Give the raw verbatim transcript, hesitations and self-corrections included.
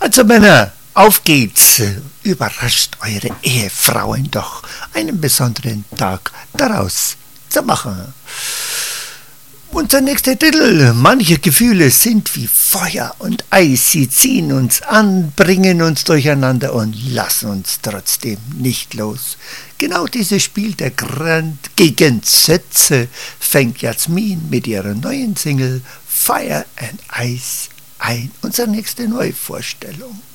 Also Männer, auf geht's. Überrascht eure Ehefrauen doch, einen besonderen Tag daraus zu machen. Unser nächster Titel. Manche Gefühle sind wie Feuer und Eis. Sie ziehen uns an, bringen uns durcheinander und lassen uns trotzdem nicht los. Genau dieses Spiel der Grand Gegensätze fängt Jasmin mit ihrer neuen Single Fire and Ice ein. Unsere nächste Neuvorstellung.